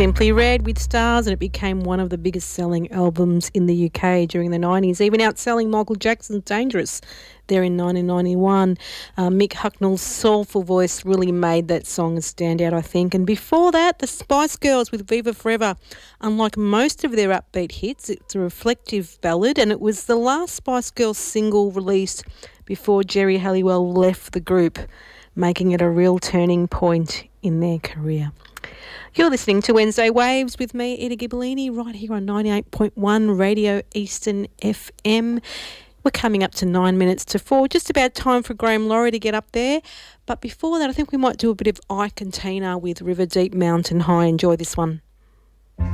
Simply Red with Stars, and it became one of the biggest selling albums in the UK during the 90s, even outselling Michael Jackson's Dangerous there in 1991. Mick Hucknall's soulful voice really made that song a standout, I think. And before that, the Spice Girls with Viva Forever. Unlike most of their upbeat hits, it's a reflective ballad, and it was the last Spice Girls single released before Geri Halliwell left the group, making it a real turning point in their career. You're listening to Wednesday Waves with me, Eda Ghibellini, right here on 98.1 Radio Eastern FM. We're coming up to 9 minutes to 4, just about time for Graham Laurie to get up there. But before that, I think we might do a bit of Ike and Tina with River Deep Mountain High. Enjoy this one.